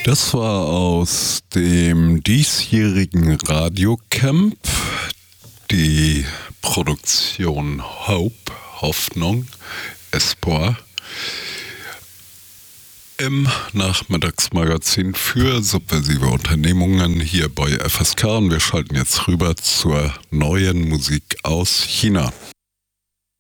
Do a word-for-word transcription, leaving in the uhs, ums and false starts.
Das war aus dem diesjährigen Radiocamp die Produktion Hope, Hoffnung, Espoir im Nachmittagsmagazin für subversive Unternehmungen hier bei F S K. Und wir schalten jetzt rüber zur neuen Musik aus China.